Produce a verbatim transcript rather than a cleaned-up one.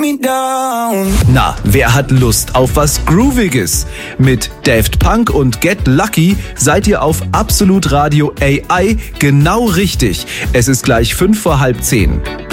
me down. Na, wer hat Lust auf was Grooviges? Mit Daft Punk und Get Lucky seid ihr auf Absolut Radio A I genau richtig. Es ist gleich fünf vor halb zehn.